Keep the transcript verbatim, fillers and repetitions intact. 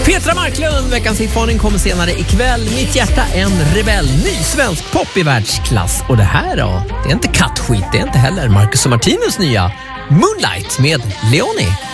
Petra Marklund, veckans hitvarning kommer senare ikväll. Mitt hjärta, en rebell, ny svensk pop i världsklass. Och det här då, det är inte kattskit, det är inte heller Marcus och Martinus nya Moonlight med Leoni.